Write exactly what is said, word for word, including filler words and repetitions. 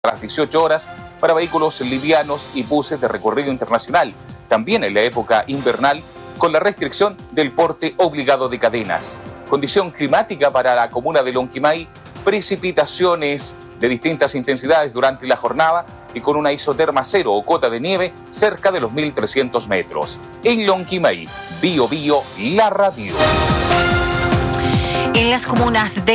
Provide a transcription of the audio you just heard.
a las dieciocho horas para vehículos livianos y buses de recorrido internacional. También en la época invernal, con la restricción del porte obligado de cadenas. Condición climática para la comuna de Lonquimay, precipitaciones de distintas intensidades durante la jornada y con una isoterma cero o cota de nieve cerca de los mil trescientos metros. En Lonquimay, Bio Bio, la radio. En las comunas de